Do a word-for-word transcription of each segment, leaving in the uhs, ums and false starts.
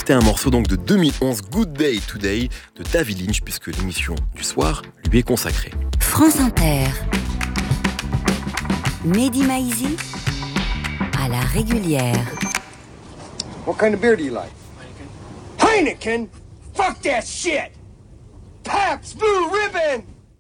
C'était un morceau donc de deux mille onze, Good Day Today, de David Lynch, puisque l'émission du soir lui est consacrée. France Inter. Mehdi Maizi à la régulière. What kind of beer do you like? Heineken? Heineken? Fuck that shit! Pabst Blue Ribbon!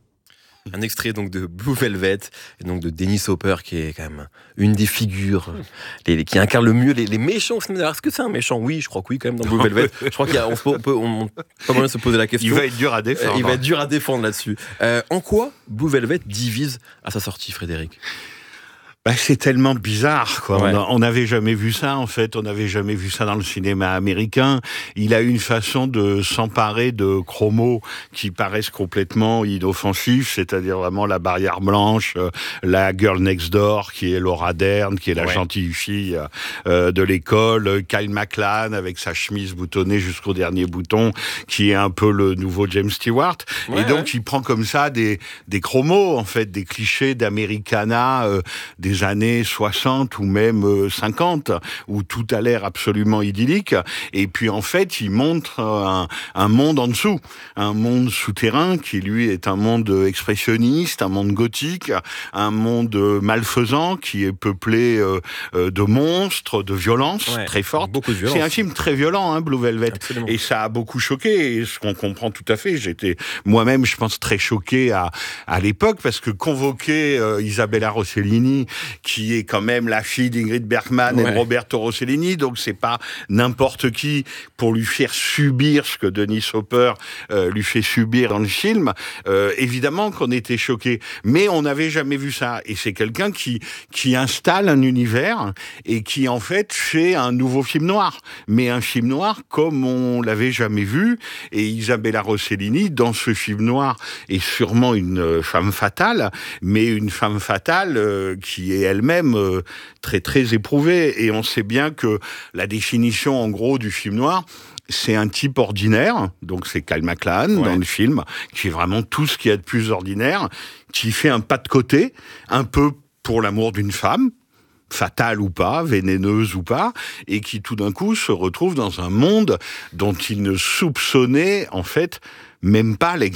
Un extrait donc de Blue Velvet et donc de Dennis Hopper, qui est quand même une des figures les, qui incarne le mieux les, les méchants. Est-ce que c'est un méchant? Oui, je crois que oui quand même dans Blue Velvet. Je crois qu'on peut, on peut, on peut pas moyen de se poser la question. Il va être dur à défendre. Il va être dur à défendre là-dessus. Euh, en quoi Blue Velvet divise à sa sortie, Frédéric? Bah, c'est tellement bizarre, quoi. Ouais. On n'avait jamais vu ça, en fait. On n'avait jamais vu ça dans le cinéma américain. Il a une façon de s'emparer de chromos qui paraissent complètement inoffensifs, c'est-à-dire vraiment la barrière blanche, euh, la girl next door, qui est Laura Dern, qui est la ouais. gentille fille euh, de l'école, Kyle MacLachlan, avec sa chemise boutonnée jusqu'au dernier bouton, qui est un peu le nouveau James Stewart. Ouais, et donc, ouais. il prend comme ça des, des chromos, en fait, des clichés d'Americana, euh, des années soixante ou même cinquante, où tout a l'air absolument idyllique, et puis en fait il montre un, un monde en dessous, un monde souterrain qui lui est un monde expressionniste, un monde gothique, un monde malfaisant qui est peuplé euh, de monstres, de violence ouais, très forte. Beaucoup de violence. C'est un film très violent, hein, Blue Velvet. Absolument. Et ça a beaucoup choqué, et ce qu'on comprend tout à fait. J'étais moi-même, je pense, très choqué à, à l'époque, parce que convoquer euh, Isabella Rossellini, qui est quand même la fille d'Ingrid Bergman ouais. et de Roberto Rossellini, donc c'est pas n'importe qui pour lui faire subir ce que Dennis Hopper euh, lui fait subir dans le film. Euh, évidemment qu'on était choqués, mais on n'avait jamais vu ça. Et c'est quelqu'un qui qui installe un univers et qui en fait fait un nouveau film noir, mais un film noir comme on l'avait jamais vu. Et Isabella Rossellini, dans ce film noir, est sûrement une femme fatale, mais une femme fatale euh, qui est elle-même euh, très très éprouvée. Et on sait bien que la définition en gros du film noir, c'est un type ordinaire, donc c'est Kyle MacLachlan ouais. dans le film, qui est vraiment tout ce qu'il y a de plus ordinaire, qui fait un pas de côté, un peu pour l'amour d'une femme, fatale ou pas, vénéneuse ou pas, et qui tout d'un coup se retrouve dans un monde dont il ne soupçonnait en fait même pas l'existence.